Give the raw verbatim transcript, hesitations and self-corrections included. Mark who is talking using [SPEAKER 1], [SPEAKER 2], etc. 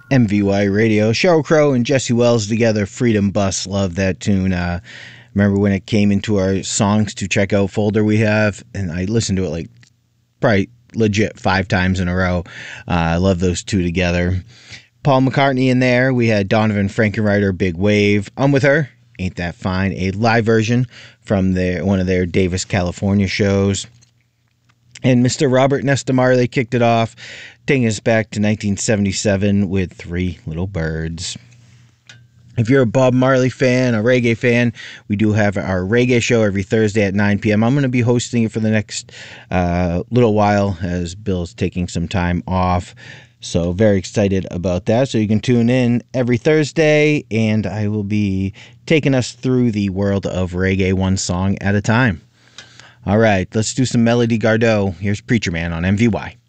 [SPEAKER 1] M V Y Radio. Sheryl Crow and Jesse Wells together, Freedom Bus. Love that tune. Uh, remember when it came into our songs to check out folder we have, and I listened to it like probably legit five times in a row. Uh, I love those two together. Paul McCartney in there. We had Donovan Frankenreiter, Big Wave. I'm With Her, Ain't That Fine, a live version from their one of their Davis, California shows. And Mister Robert Nesta Marley kicked it off, taking us back to nineteen seventy-seven with Three Little Birds. If you're a Bob Marley fan, a reggae fan, we do have our reggae show every Thursday at nine p.m. I'm going to be hosting it for the next uh, little while as Bill's taking some time off. So very excited about that. So you can tune in every Thursday, and I will be taking us through the world of reggae one song at a time. All right, let's do some Melody Gardot. Here's Preacher Man on M V Y.